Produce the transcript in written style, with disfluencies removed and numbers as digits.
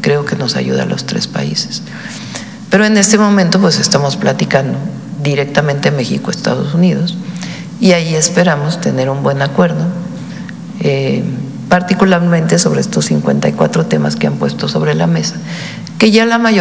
creo que nos ayuda a los tres países. Pero en este momento pues estamos platicando directamente México, Estados Unidos, y ahí esperamos tener un buen acuerdo, particularmente sobre estos 54 temas que han puesto sobre la mesa, que ya la mayoría